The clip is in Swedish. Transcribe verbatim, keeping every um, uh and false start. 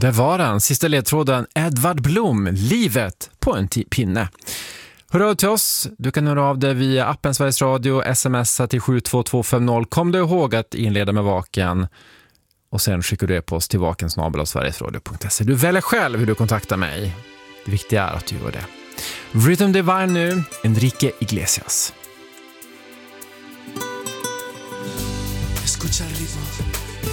Där var den, sista ledtråden, Edvard Blom, Livet på en t- pinne. Hör av till oss, du kan höra av dig via appen Sveriges Radio, smsa till sju två två fem noll. Kom du ihåg att inleda med Vaken och sen skickar du e-post till vaken snabel-a sverigesradio punkt se. Du väljer själv hur du kontaktar mig. Det viktiga är att du gör det. Rhythm Divine nu, Enrique Iglesias.